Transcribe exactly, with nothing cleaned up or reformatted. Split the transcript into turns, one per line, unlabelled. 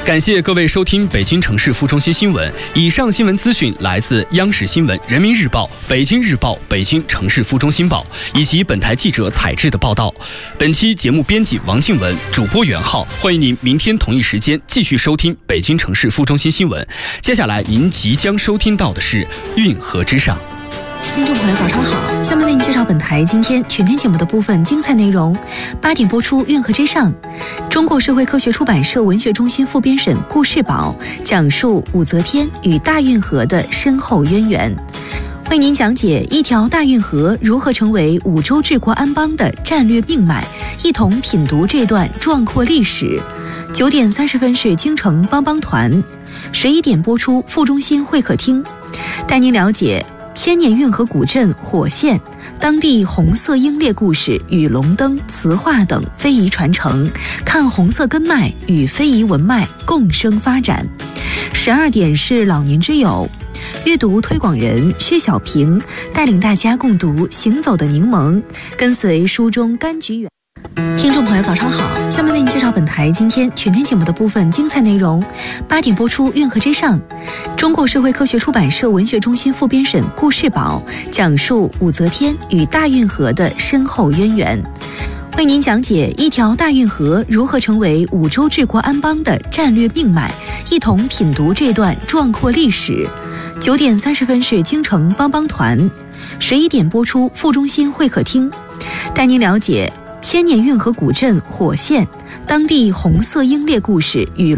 感谢各位收听北京城市副中心新闻。以上新闻资讯来自央视新闻、人民日报、北京日报、北京城市副中心报以及本台记者采制的报道。本期节目编辑王静文，主播袁浩。欢迎您明天同一时间继续收听北京城市副中心新闻。接下来您即将收听到的是《运河之上》。
听众朋友早上好，下面为您介绍本台今天全天节目的部分精彩内容。八点播出《运河之上》，中国社会科学出版社文学中心副编审顾世宝讲述武则天与大运河的深厚渊源，为您讲解一条大运河如何成为五洲治国安邦的战略命脉，一同品读这段壮阔历史。九点三十分是京城帮帮团，十一点播出副中心会客厅，带您了解千年运河古镇火线当地红色英烈故事与龙灯、词话等非遗传承，看红色根脉与非遗文脉共生发展。十二点是老年之友，阅读推广人薛小平带领大家共读《行走的柠檬》，跟随书中柑橘园。听众朋友早上好，下面为您介绍本台今天全天节目的部分精彩内容。八点播出《运河之上》，中国社会科学出版社文学中心副编审顾世宝讲述武则天与大运河的深厚渊源，为您讲解一条大运河如何成为五洲治国安邦的战略命脉，一同品读这段壮阔历史。九点三十分是京城帮帮团，十一点播出副中心会客厅，带您了解千年运河古镇火线当地红色英烈故事与